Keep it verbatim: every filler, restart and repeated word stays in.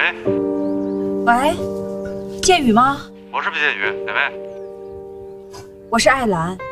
喂， 喂，建宇吗？ 我是毕建宇，哪位？ 我是艾兰。